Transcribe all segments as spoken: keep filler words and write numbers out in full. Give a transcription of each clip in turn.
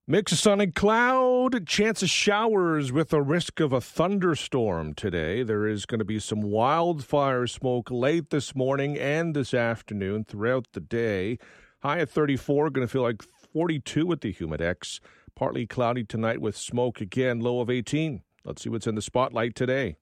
Mix of sun and cloud, chance of showers with a risk of a thunderstorm today. There is going to be some wildfire smoke late this morning and this afternoon throughout the day. High at thirty-four, going to feel like forty-two with the Humidex. Partly cloudy tonight with smoke again, low of eighteen. Let's see what's in the spotlight today.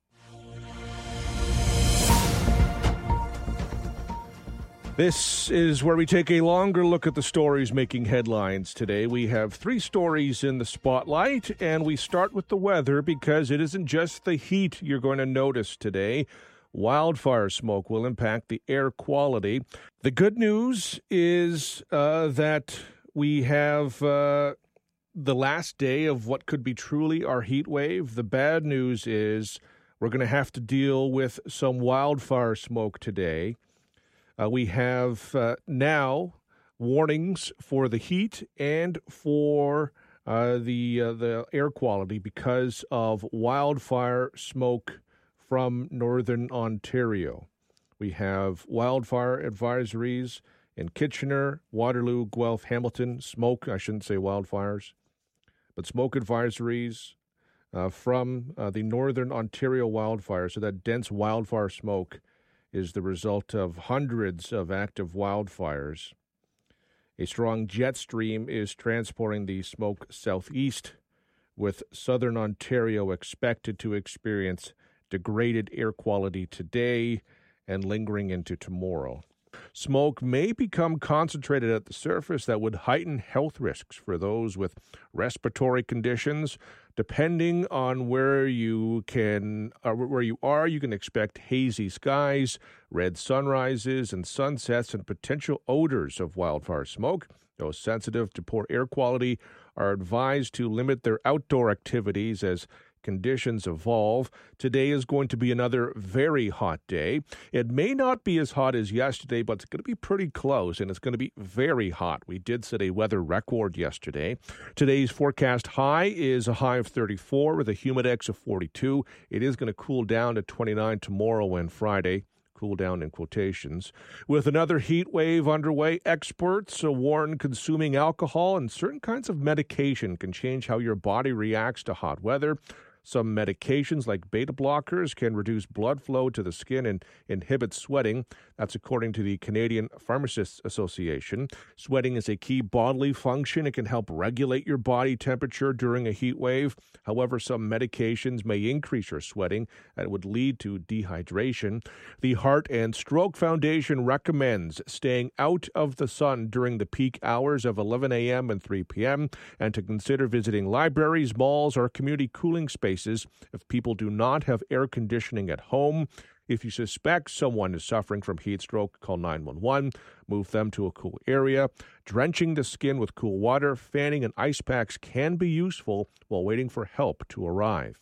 This is where we take a longer look at the stories making headlines today. We have three stories in the spotlight, and we start with the weather because it isn't just the heat you're going to notice today. Wildfire smoke will impact the air quality. The good news is uh, that we have uh, the last day of what could be truly our heat wave. The bad news is we're going to have to deal with some wildfire smoke today. Uh, we have uh, now warnings for the heat and for uh, the uh, the air quality because of wildfire smoke from northern Ontario. We have wildfire advisories in Kitchener, Waterloo, Guelph, Hamilton. Smoke, I shouldn't say wildfires, but smoke advisories uh, from uh, the northern Ontario wildfires. So that dense wildfire smoke is the result of hundreds of active wildfires. A strong jet stream is transporting the smoke southeast, with southern Ontario expected to experience degraded air quality today and lingering into tomorrow. Smoke may become concentrated at the surface that would heighten health risks for those with respiratory conditions. Depending on where you can, uh, where you are, you can expect hazy skies, red sunrises and sunsets, and potential odors of wildfire smoke. Those sensitive to poor air quality are advised to limit their outdoor activities as conditions evolve. Today is going to be another very hot day. It may not be as hot as yesterday, but it's going to be pretty close, and it's going to be very hot. We did set a weather record yesterday. Today's forecast high is a high of thirty-four with a Humidex of forty-two. It is going to cool down to twenty-nine tomorrow and Friday. Cool down in quotations. With another heat wave underway, experts warn consuming alcohol and certain kinds of medication can change how your body reacts to hot weather. Some medications like beta blockers can reduce blood flow to the skin and inhibit sweating. That's according to the Canadian Pharmacists Association. Sweating is a key bodily function. It can help regulate your body temperature during a heat wave. However, some medications may increase your sweating and would lead to dehydration. The Heart and Stroke Foundation recommends staying out of the sun during the peak hours of eleven a.m. and three p.m. and to consider visiting libraries, malls, or community cooling spaces if people do not have air conditioning at home. If you suspect someone is suffering from heat stroke, call nine one one. Move them to a cool area. Drenching the skin with cool water, fanning, and ice packs can be useful while waiting for help to arrive.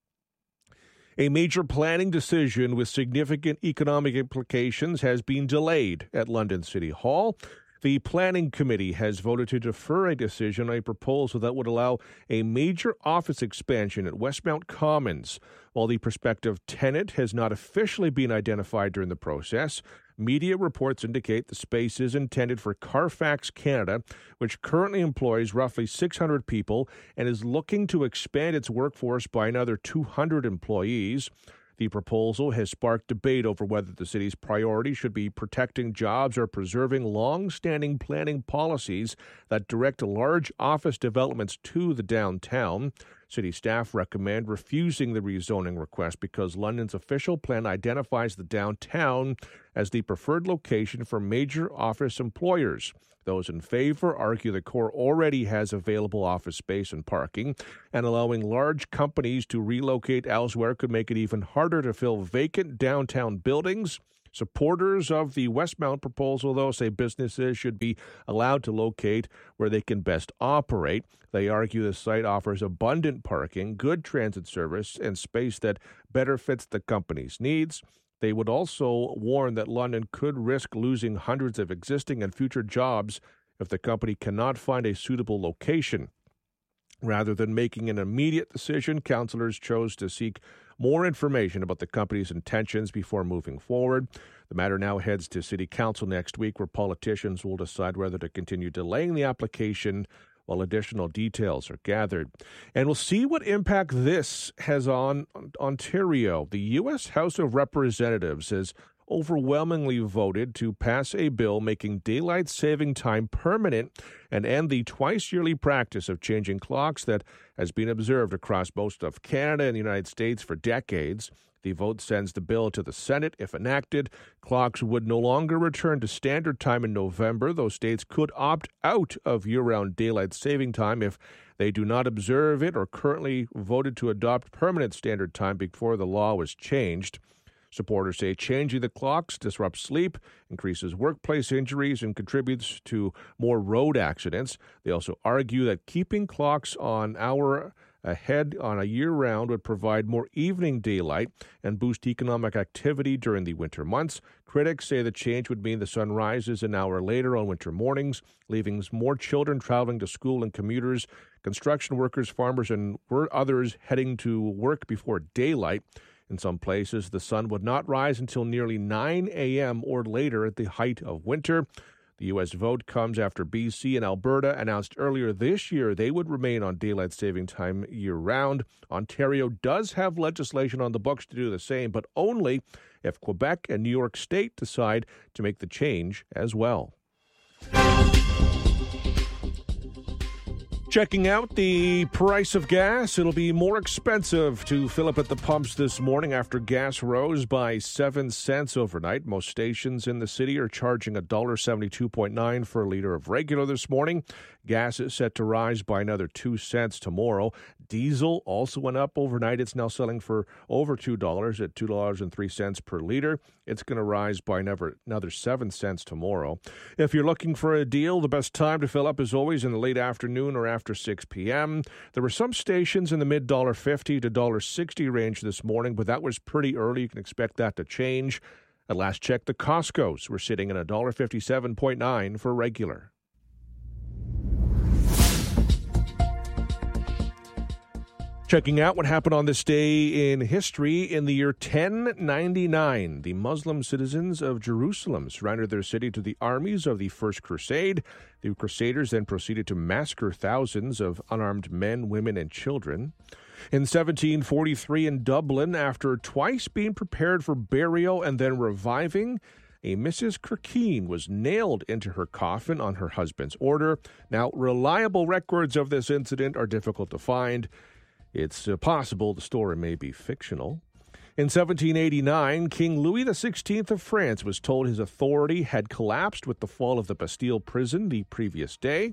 A major planning decision with significant economic implications has been delayed at London City Hall. The Planning Committee has voted to defer a decision on a proposal that would allow a major office expansion at Westmount Commons. While the prospective tenant has not officially been identified during the process, media reports indicate the space is intended for Carfax Canada, which currently employs roughly six hundred people and is looking to expand its workforce by another two hundred employees. The proposal has sparked debate over whether the city's priority should be protecting jobs or preserving long-standing planning policies that direct large office developments to the downtown. City staff recommend refusing the rezoning request because London's official plan identifies the downtown as the preferred location for major office employers. Those in favor argue the core already has available office space and parking, and allowing large companies to relocate elsewhere could make it even harder to fill vacant downtown buildings. Supporters of the Westmount proposal, though, say businesses should be allowed to locate where they can best operate. They argue the site offers abundant parking, good transit service, and space that better fits the company's needs. They would also warn that London could risk losing hundreds of existing and future jobs if the company cannot find a suitable location. Rather than making an immediate decision, councillors chose to seek more information about the company's intentions before moving forward. The matter now heads to City Council next week, where politicians will decide whether to continue delaying the application while additional details are gathered. And we'll see what impact this has on Ontario. The U S House of Representatives has overwhelmingly voted to pass a bill making daylight saving time permanent and end the twice-yearly practice of changing clocks that has been observed across most of Canada and the United States for decades. The vote sends the bill to the Senate. If enacted, clocks would no longer return to standard time in November, though states could opt out of year-round daylight saving time if they do not observe it or currently voted to adopt permanent standard time before the law was changed. Supporters say changing the clocks disrupts sleep, increases workplace injuries, and contributes to more road accidents. They also argue that keeping clocks on hour ahead on a year-round would provide more evening daylight and boost economic activity during the winter months. Critics say the change would mean the sun rises an hour later on winter mornings, leaving more children traveling to school and commuters, construction workers, farmers, and others heading to work before daylight. In some places, the sun would not rise until nearly nine a.m. or later at the height of winter. The U S vote comes after B C and Alberta announced earlier this year they would remain on daylight saving time year-round. Ontario does have legislation on the books to do the same, but only if Quebec and New York State decide to make the change as well. Checking out the price of gas, it'll be more expensive to fill up at the pumps this morning after gas rose by seven cents overnight. Most stations in the city are charging one dollar seventy-two point nine for a liter of regular this morning. Gas is set to rise by another two cents tomorrow. Diesel also went up overnight. It's now selling for over two dollars at two dollars and three cents per liter. It's going to rise by another, another seven cents tomorrow. If you're looking for a deal, the best time to fill up is always in the late afternoon or after six p.m. There were some stations in the mid one dollar fifty to one dollar sixty range this morning, but that was pretty early. You can expect that to change. At last check, the Costco's were sitting at one dollar fifty-seven point nine for regular. Checking out what happened on this day in history. In the year ten ninety-nine, the Muslim citizens of Jerusalem surrendered their city to the armies of the First Crusade. The Crusaders then proceeded to massacre thousands of unarmed men, women, and children. In seventeen forty-three in Dublin, after twice being prepared for burial and then reviving, a Missus Kirkeen was nailed into her coffin on her husband's order. Now, reliable records of this incident are difficult to find. It's uh, possible the story may be fictional. In seventeen eighty-nine, King Louis the sixteenth of France was told his authority had collapsed with the fall of the Bastille prison the previous day.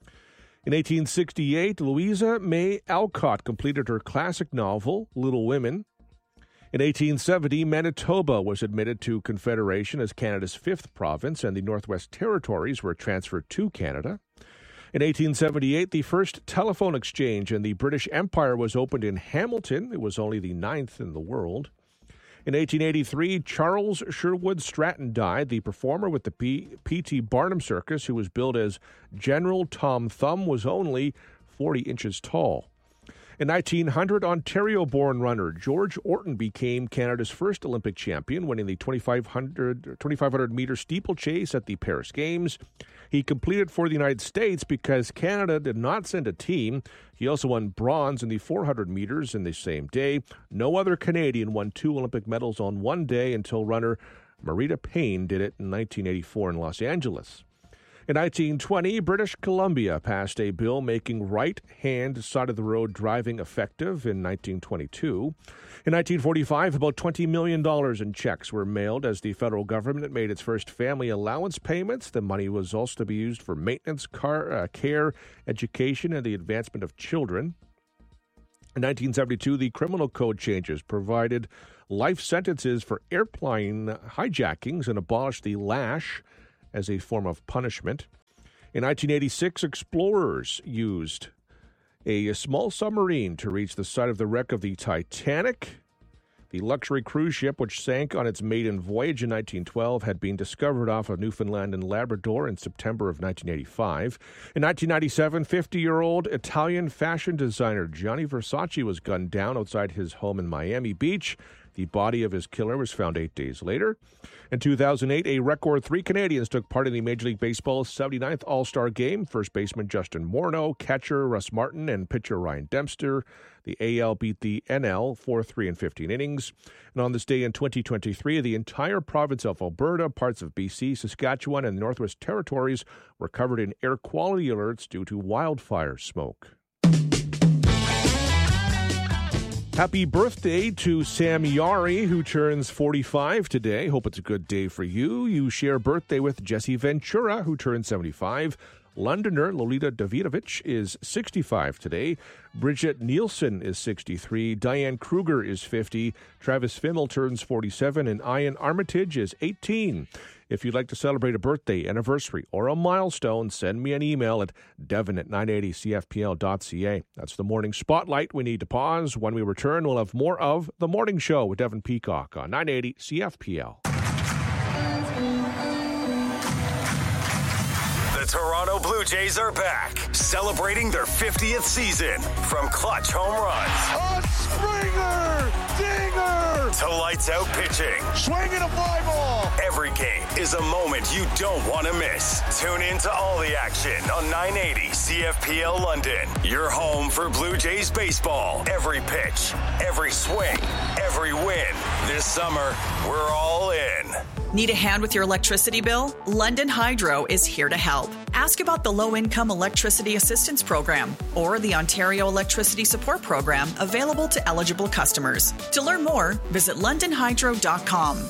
In eighteen sixty-eight, Louisa May Alcott completed her classic novel, Little Women. In eighteen seventy, Manitoba was admitted to Confederation as Canada's fifth province, and the Northwest Territories were transferred to Canada. In eighteen seventy-eight, the first telephone exchange in the British Empire was opened in Hamilton. It was only the ninth in the world. In eighteen eighty-three, Charles Sherwood Stratton died, the performer with the P- P.T. Barnum Circus, who was billed as General Tom Thumb, was only forty inches tall. In nineteen hundred, Ontario-born runner George Orton became Canada's first Olympic champion, winning the twenty-five hundred meter steeplechase at the Paris Games. He completed for the United States because Canada did not send a team. He also won bronze in the four hundred meters in the same day. No other Canadian won two Olympic medals on one day until runner Marita Payne did it in nineteen eighty-four in Los Angeles. In nineteen twenty, British Columbia passed a bill making right-hand side-of-the-road driving effective in nineteen twenty-two. In nineteen forty-five, about twenty million dollars in checks were mailed as the federal government made its first family allowance payments. The money was also to be used for maintenance, car, uh, care, education, and the advancement of children. In nineteen seventy-two, the criminal code changes provided life sentences for airplane hijackings and abolished the lash as a form of punishment. In nineteen eighty-six, explorers used a small submarine to reach the site of the wreck of the Titanic. The luxury cruise ship, which sank on its maiden voyage in nineteen twelve, had been discovered off of Newfoundland and Labrador in September of nineteen eighty-five. In nineteen ninety-seven, fifty-year-old Italian fashion designer Gianni Versace was gunned down outside his home in Miami Beach. The body of his killer was found eight days later. In two thousand eight, a record three Canadians took part in the Major League Baseball seventy-ninth All-Star Game. First baseman Justin Morneau, catcher Russ Martin, and pitcher Ryan Dempster. The A L beat the N L four three in fifteen innings. And on this day in twenty twenty-three, the entire province of Alberta, parts of B C, Saskatchewan, and the Northwest Territories were covered in air quality alerts due to wildfire smoke. Happy birthday to Sam Yari, who turns forty-five today. Hope it's a good day for you. You share birthday with Jesse Ventura, who turns seventy-five. Londoner Lolita Davidovich is sixty-five today. Bridget Nielsen is sixty-three. Diane Kruger is fifty. Travis Fimmel turns forty-seven. And Ian Armitage is eighteen. If you'd like to celebrate a birthday, anniversary, or a milestone, send me an email at devon at nine eighty c f p l dot c a. That's the Morning Spotlight. We need to pause. When we return, we'll have more of The Morning Show with Devon Peacock on nine eighty C F P L. Toronto Blue Jays are back, celebrating their fiftieth season. From clutch home runs, a Springer, dinger, to lights out pitching, swinging a fly ball. Every game is a moment you don't want to miss. Tune in to all the action on nine eighty C F P L London. Your home for Blue Jays baseball. Every pitch, every swing, every win. This summer, we're all in. Need a hand with your electricity bill? London Hydro is here to help. Ask about the Low-Income Electricity Assistance Program or the Ontario Electricity Support Program available to eligible customers. To learn more, visit london hydro dot com.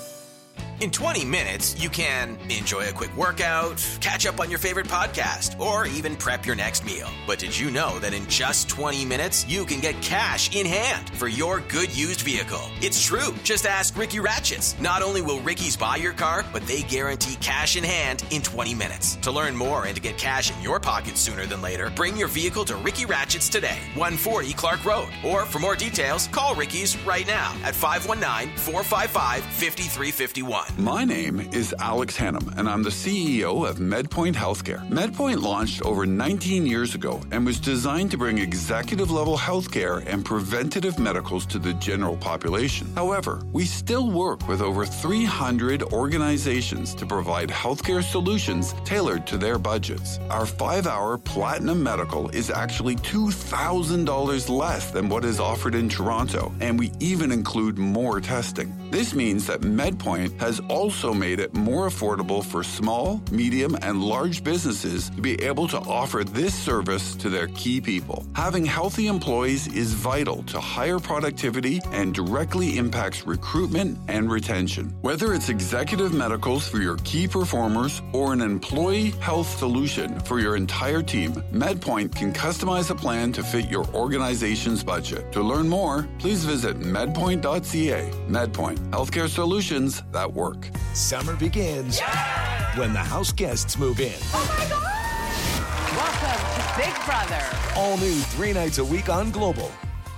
In twenty minutes, you can enjoy a quick workout, catch up on your favorite podcast, or even prep your next meal. But did you know that in just twenty minutes, you can get cash in hand for your good used vehicle? It's true. Just ask Ricky Ratchets. Not only will Ricky's buy your car, but they guarantee cash in hand in twenty minutes. To learn more and to get cash in your pocket sooner than later, bring your vehicle to Ricky Ratchets today, one forty Clark Road. Or for more details, call Ricky's right now at five one nine, four five five, five three five one. My name is Alex Hannum, and I'm the C E O of MedPoint Healthcare. MedPoint launched over nineteen years ago and was designed to bring executive-level healthcare and preventative medicals to the general population. However, we still work with over three hundred organizations to provide healthcare solutions tailored to their budgets. Our five-hour Platinum Medical is actually two thousand dollars less than what is offered in Toronto, and we even include more testing. This means that MedPoint has also made it more affordable for small, medium, and large businesses to be able to offer this service to their key people. Having healthy employees is vital to higher productivity and directly impacts recruitment and retention. Whether it's executive medicals for your key performers or an employee health solution for your entire team, MedPoint can customize a plan to fit your organization's budget. To learn more, please visit medpoint dot c a. MedPoint, healthcare solutions that work. Summer begins yeah! when the house guests move in. Oh my God! Welcome to Big Brother. All new three nights a week on Global.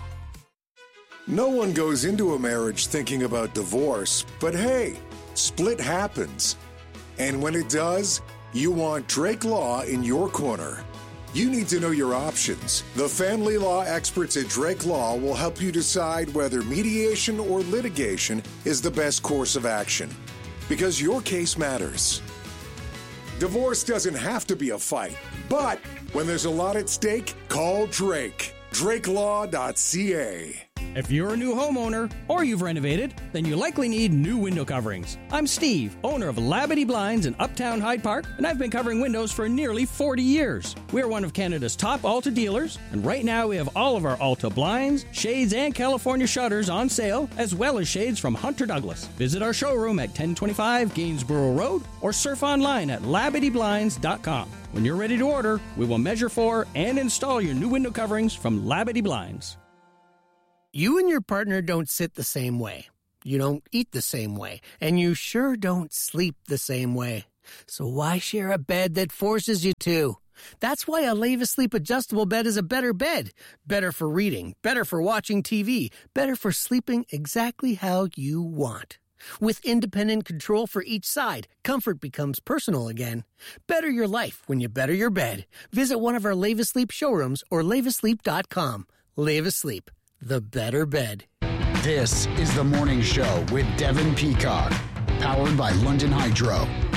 No one goes into a marriage thinking about divorce, but hey, split happens. And when it does, you want Drake Law in your corner. You need to know your options. The family law experts at Drake Law will help you decide whether mediation or litigation is the best course of action. Because your case matters. Divorce doesn't have to be a fight, but when there's a lot at stake, call Drake. drake law dot c a. If you're a new homeowner or you've renovated, then you likely need new window coverings. I'm Steve, owner of Labadee Blinds in Uptown Hyde Park, and I've been covering windows for nearly forty years. We're one of Canada's top Alta dealers, and right now we have all of our Alta blinds, shades, and California shutters on sale, as well as shades from Hunter Douglas. Visit our showroom at ten twenty-five Gainsborough Road or surf online at labadee blinds dot com. When you're ready to order, we will measure for and install your new window coverings from Labadee Blinds. You and your partner don't sit the same way. You don't eat the same way. And you sure don't sleep the same way. So why share a bed that forces you to? That's why a Leva Sleep adjustable bed is a better bed. Better for reading, better for watching T V, better for sleeping exactly how you want. With independent control for each side, comfort becomes personal again. Better your life when you better your bed. Visit one of our Leva Sleep showrooms or leva sleep dot com. Leva Sleep. The better bed. This is The Morning Show with Devin Peacock, powered by London Hydro.